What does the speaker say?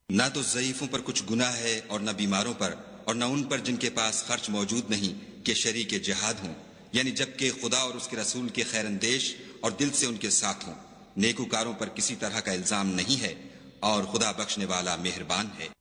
ना तो ज़ईफों पर कुछ गुनाह है और न बीमारों पर, और न उन पर जिनके पास खर्च मौजूद नहीं कि शरीक जिहाद हों, यानी जबकि खुदा और उसके रसूल के खैरंदेश और दिल से उनके साथ हों। नेकूकारों पर किसी तरह का इल्जाम नहीं है और खुदा बख्शने वाला मेहरबान है।